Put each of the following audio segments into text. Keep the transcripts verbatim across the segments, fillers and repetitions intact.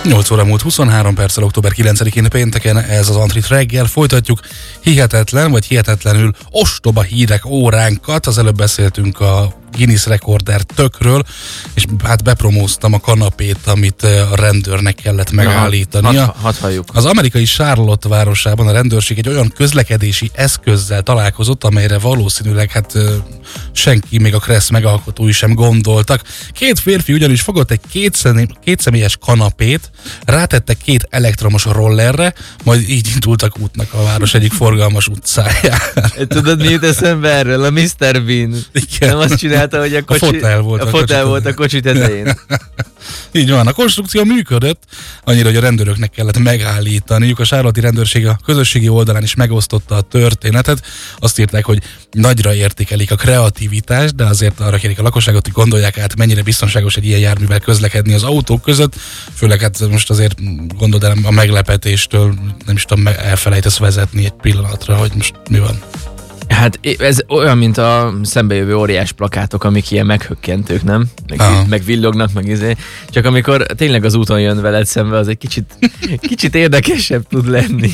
nyolc óra múlt huszonhárom perccel, október kilencedikén pénteken, ez az Antrit reggel. Folytatjuk hihetetlen, vagy hihetetlenül ostoba hírek óránkat. Az előbb beszéltünk a Guinness rekorder tökről, és hát bepromóztam a kanapét, amit a rendőrnek kellett megállítania. Hadd had halljuk. Az amerikai Charlotte városában a rendőrség egy olyan közlekedési eszközzel találkozott, amelyre valószínűleg hát senki, még a Kressz megalkotói sem gondoltak. Két férfi ugyanis fogott egy kétszemélyes két kanapét, rátette két elektromos rollerre, majd így indultak útnak a város egyik forgalmas utcáján. Tudod, mi jut eszembe erről? A miszter Bean. Igen. Nem azt csinálta, hogy a kocsi... A fotel volt a, a, fotel kocsi volt a kocsi tetején. Így van, a konstrukció működött, annyira, hogy a rendőröknek kellett megállítaniuk. A Charlotte-i rendőrség a közösségi oldalán is megosztotta a történetet. Azt írták, hogy nagyra értékelik a kreativitást, de azért arra kérik a lakosságot, hogy gondolják át, mennyire biztonságos egy ilyen járművel közlekedni az autók között. Főleg hát most azért gondold el a meglepetéstől, nem is tudom, elfelejtesz vezetni egy pillanatra, hogy most mi van. Hát ez olyan, mint a szembejövő óriás plakátok, amik ilyen meghökkentők, nem? Meg, meg villognak, meg izé. Csak amikor tényleg az úton jön veled szembe, az egy kicsit, kicsit érdekesebb tud lenni.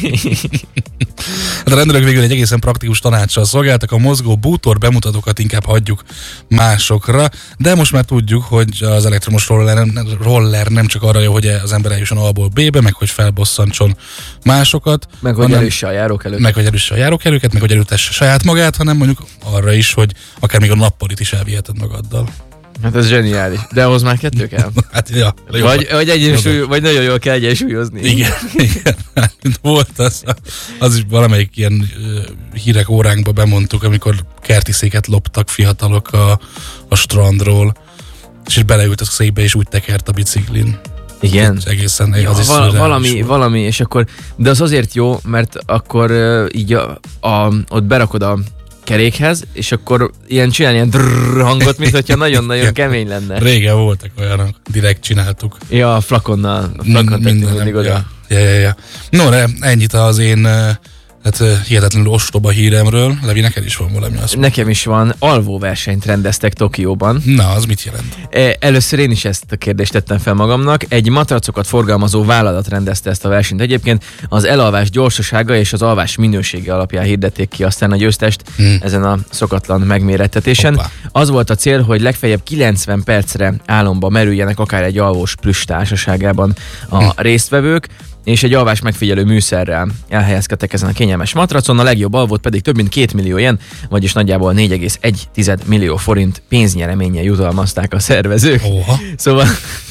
Hát a rendőrök végül egy egészen praktikus tanácssal szolgáltak, a mozgó bútor bemutatókat inkább hagyjuk másokra, de most már tudjuk, hogy az elektromos roller, roller nem csak arra jó, hogy az ember eljusson A-ból B-be, meg hogy felbosszantson másokat. Meg hogy elüsse a járókelőket. Meg hogy elüsse a járókelőket, meg hogy elütesse saját magát, hanem mondjuk arra is, hogy akár még a nappalit is elviheted magaddal. Hát ez zseniális. De ahhoz már kettő kell. Hát, ja, vagy, vagy, egyensúly, vagy nagyon jól kell egyensúlyozni. Igen, igen. Volt az, az is valamelyik ilyen hírek óránkba bemondtuk, amikor kertiszéket loptak fiatalok a, a strandról, és beleült a székbe, és úgy tekert a biciklin. Igen. Egészen, ja, az is val- valami, valami, és akkor, de az azért jó, mert akkor uh, így a, a, ott berakod a kerékhez, és akkor ilyen csinálni ilyen drrrr hangot, mint hogyha nagyon-nagyon kemény lenne. Régen voltak olyanok, direkt csináltuk. Ja, a flakonnal, a flakon tettünk mindig oda. Ja, ja, ja. No, de ennyit az én hát hihetetlenül ostoba híremről. Levi, neked is van valami az? Nekem is van. Alvóversenyt rendeztek Tokióban. Na, az mit jelent? Először én is ezt a kérdést tettem fel magamnak. Egy matracokat forgalmazó vállalat rendezte ezt a versenyt. Egyébként az elalvás gyorsasága és az alvás minősége alapján hirdették ki aztán a győztest hmm. ezen a szokatlan megmérettetésen. Hoppá. Az volt a cél, hogy legfeljebb kilencven percre álomba merüljenek akár egy alvós plüss társaságában a hmm. résztvevők, és egy alvás megfigyelő műszerrel elhelyezkedtek ezen a kényelmes matracon, a legjobb alvót pedig több mint két millió jen, vagyis nagyjából négy egész egy millió forint pénznyereménnyel jutalmazták a szervezők. Oha. Szóval,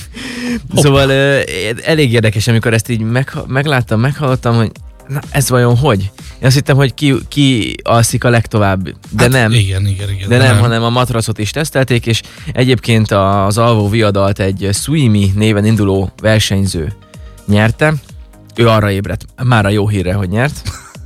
szóval elég érdekes, amikor ezt így meg, megláttam, meghallottam, hogy na, ez vajon hogy? Én azt hittem, hogy ki, ki alszik a legtovább, de hát nem. Igen, igen, igen. De nem, nem, hanem a matracot is tesztelték, és egyébként az alvó viadalt egy Swimi néven induló versenyző nyerte. Ő arra ébredt, már a jó hírre, hogy nyert,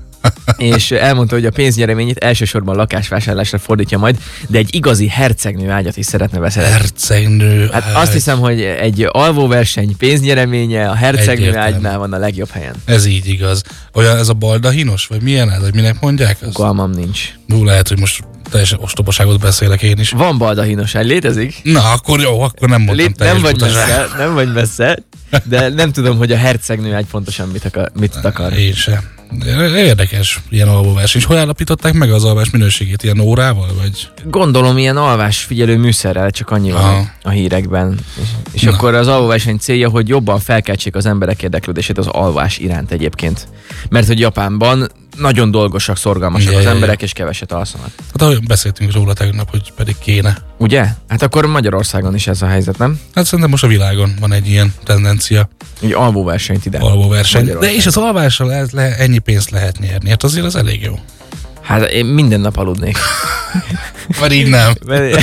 és elmondta, hogy a pénznyereményét elsősorban lakásvásárlásra fordítja majd, de egy igazi hercegnő ágyat is szeretne beszerezni. Hercegnő Hát ágy. Azt hiszem, hogy egy alvóverseny pénznyereménye a hercegnő Egyértelmű. ágynál van a legjobb helyen. Ez így igaz. Olyan ez a baldahinos, vagy milyen ez, vagy minek mondják? Fogalmam nincs. Nú, lehet, hogy most teljesen ostobaságot beszélek én is. Van baldahinos ágy, létezik? Na, akkor jó, akkor nem mondtam Lé- nem vagy messze, nem vagy messze, de nem tudom, hogy a hercegnő ágy pontosan mit akar. Mit akar. Én sem. Érdekes ilyen alvóverseny. És hol állapították meg az alvás minőségét? Ilyen órával? Vagy? Gondolom ilyen alvás figyelő műszerrel, csak annyi van a hírekben. És, és akkor az alvóverseny célja, hogy jobban felkeltsék az emberek érdeklődését az alvás iránt egyébként. Mert hogy Japánban nagyon dolgosak, szorgalmasak az emberek, és keveset alszanak. Hát ahogy beszéltünk róla tegnap, hogy pedig kéne. Ugye? Hát akkor Magyarországon is ez a helyzet, nem? Hát szerintem most a világon van egy ilyen tendencia. Egy alvóversenyt ide. Alvóverseny. De és az alvással lehet, le, ennyi pénzt lehet nyerni. Hát azért az elég jó. Hát én minden nap aludnék. Vagy így nem.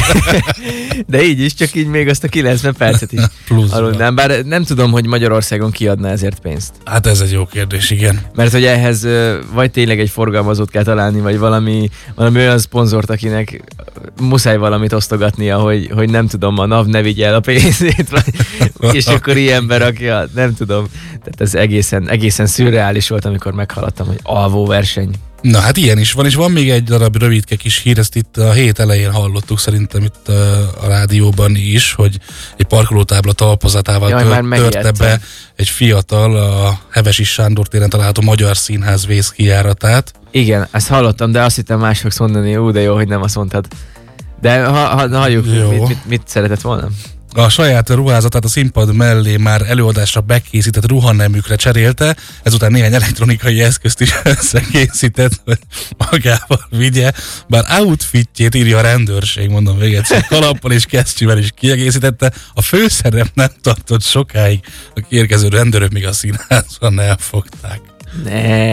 De így is, csak így még azt a kilencven percet is aludnám. Bár nem tudom, hogy Magyarországon kiadna ezért pénzt. Hát ez egy jó kérdés, igen. Mert hogy ehhez vagy tényleg egy forgalmazót kell találni, vagy valami, valami olyan szponzort, akinek muszáj valamit osztogatnia, hogy, hogy nem tudom, a NAV ne vigye el a pénzét, vagy, és akkor ilyen berakja, nem tudom. Tehát ez egészen, egészen szürreális volt, amikor meghallattam, hogy alvóverseny. Na hát ilyen is van, és van még egy darab rövidke kis hír, ezt itt a hét elején hallottuk szerintem itt a, a rádióban is, hogy egy parkolótábla talpozatával Jaj, tört, törte be egy fiatal a Hevesi Sándor téren található Magyar Színház vészkijáratát. Igen, ezt hallottam, de azt hittem más fogsz mondani, ú, de jó, hogy nem azt mondtad. De ha, ha, halljuk, mit, mit, mit szeretett volna? A saját ruházatát a színpad mellé már előadásra bekészített ruhanemükre cserélte, ezután néhány elektronikai eszközt is összekészített, hogy magával vigye, bár outfitjét, írja a rendőrség, mondom még egyszer, kalappal és kesztyűvel is kiegészítette, a főszerep nem tartott sokáig, a kiérkező rendőrök még a színházban elfogták. Ne.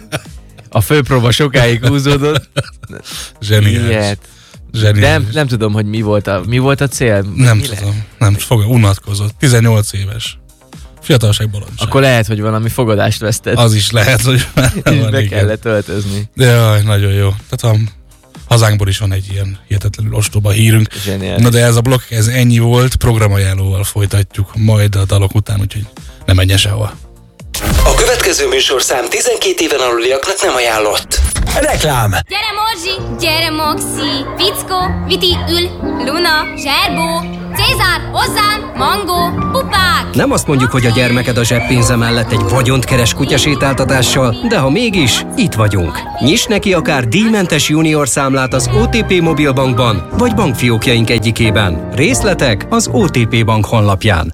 A főpróba sokáig húzódott. Zseniális. Nem, nem tudom, hogy mi volt a, mi volt a cél. Nem mi tudom, lehet? nem fog, unatkozott. tizennyolc éves. Fiatalság bolondság. Akkor lehet, hogy valami fogadást vesztett. Az is lehet, hogy már és van, be igen. kellett öltözni. Jaj, nagyon jó. Tehát a hazánkból is van egy ilyen hihetetlenül ostoba hírünk. Zseniális. Na de ez a blokk, ez ennyi volt, programajánlóval folytatjuk majd a dalok után, úgyhogy ne menjen sehova. A következő műsorszám tizenkét éven aluliaknak nem ajánlott. Reklám! Gyere Morzsi, gyere Moxi, Fickó, Viti, Ül, Luna, Zserbó, Cézár, hozzám, Mangó, Pupák! Nem azt mondjuk, hogy a gyermeked a zseppénze mellett egy vagyont keres kutyasétáltatással, de ha mégis, itt vagyunk. Nyiss neki akár díjmentes junior számlát az o té pé Mobilbankban, vagy bankfiókjaink egyikében. Részletek az o té pé Bank honlapján.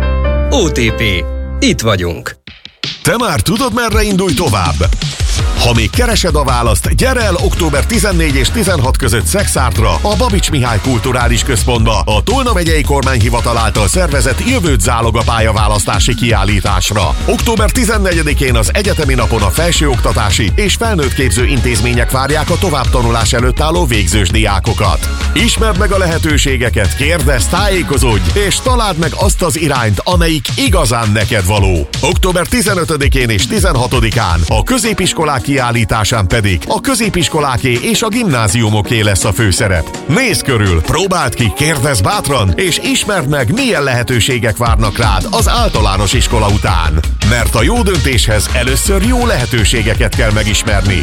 o té pé. Itt vagyunk. Te már tudod, merre indulj tovább? Ha még keresed a választ, gyere el október tizennegyedike és tizenhatodika között Szexártra, a Babics Mihály Kulturális Központba, a Tolna megyei kormányhivatal által szervezett Jövőt zálog a pályaválasztási kiállításra. október tizennegyedikén az egyetemi napon a felsőoktatási és felnőttképző intézmények várják a továbbtanulás előtt álló végzős diákokat. Ismerd meg a lehetőségeket, kérdezz, tájékozódj, és találd meg azt az irányt, amelyik igazán neked való. október tizenötödikén és tizenhatodikán a középiskolák kiállításán pedig a középiskoláké és a gimnáziumoké lesz a főszerep. Nézz körül, próbáld ki, kérdezz bátran, és ismerd meg, milyen lehetőségek várnak rád az általános iskola után. Mert a jó döntéshez először jó lehetőségeket kell megismerni.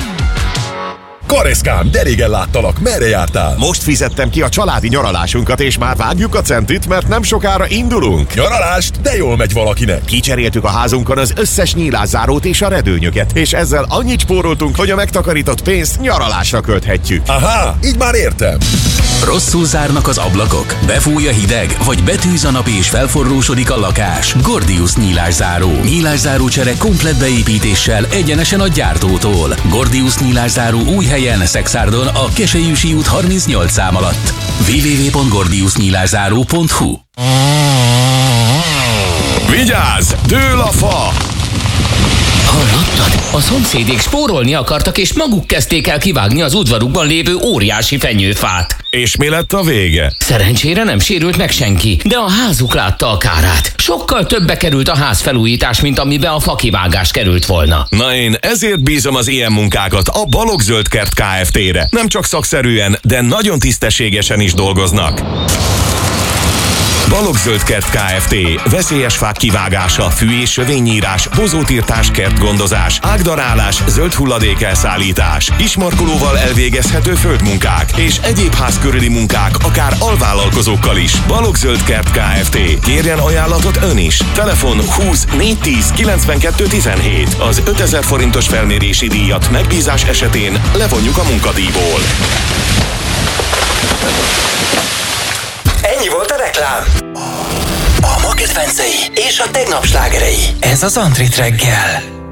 Kareszkám, de régen láttalak, merre jártál? Most fizettem ki a családi nyaralásunkat, és már vágjuk a centit, mert nem sokára indulunk. Nyaralást? De jól megy valakinek. Kicseréltük a házunkon az összes nyílászárót és a redőnyöket, és ezzel annyit spóroltunk, hogy a megtakarított pénzt nyaralásra költhetjük. Aha, így már értem. Rosszul zárnak az ablakok, befúj a hideg, vagy betűz a nap és felforrósodik a lakás. Gordius nyílászáró. Nyílászáró csere komplett beépítéssel egyenesen a gyártótól. Gordius nyílászáró új helyen Szexárdon a Keselyűsi út harmincnyolc szám alatt. double-u double-u double-u pont gordius nyílászáró pont hu. Vigyázz! Dől a fa! Hallottad? A szomszédék spórolni akartak, és maguk kezdték el kivágni az udvarukban lévő óriási fenyőfát. És mi lett a vége? Szerencsére nem sérült meg senki, de a házuk látta a kárát. Sokkal többe került a ház felújítás, mint amibe a fakivágás került volna. Na én ezért bízom az ilyen munkákat a Balogh Zöldkert Kft-re. Nem csak szakszerűen, de nagyon tisztességesen is dolgoznak. Balogh Zöldkert Kft. Veszélyes fák kivágása, fű- és sövénynyírás, bozótirtás, kertgondozás, ágdarálás, zöld hulladék elszállítás, kismarkolóval elvégezhető földmunkák és egyéb házkörüli munkák, akár alvállalkozókkal is. Balogh Zöldkert Kft. Kérjen ajánlatot ön is. Telefon húsz négyszáz tíz kilencvenkettő tizenhét. Az ötezer forintos felmérési díjat megbízás esetén levonjuk a munkadíjból. Ennyi volt a reklám. A ma kedvencei és a tegnap slágerei. Ez az Antrit reggel.